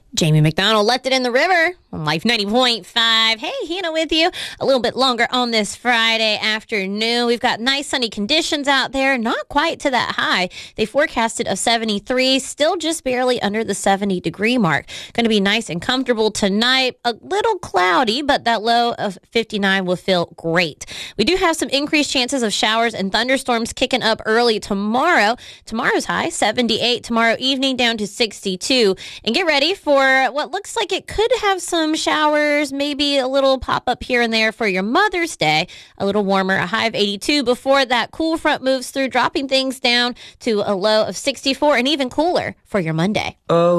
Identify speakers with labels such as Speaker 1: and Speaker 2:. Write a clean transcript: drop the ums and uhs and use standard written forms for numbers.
Speaker 1: Jamie McDonald left it in the river on Life 90.5. Hey, Hannah with you a little bit longer on this Friday afternoon. We've got nice sunny conditions out there, not quite to that high. They forecasted a 73, still just barely under the 70-degree mark. Going to be nice and comfortable tonight. A little cloudy, but that low of 59 will feel great. We do have some increased chances of showers and thunderstorms kicking up early tomorrow. Tomorrow's high, 78. Tomorrow evening down to 62. And get ready for what looks like it could have some showers, maybe a little pop-up here and there for your Mother's Day. A little warmer, a high of 82 before that cool front moves through, dropping things down to a low of 64 and even cooler for your Monday.
Speaker 2: Oh.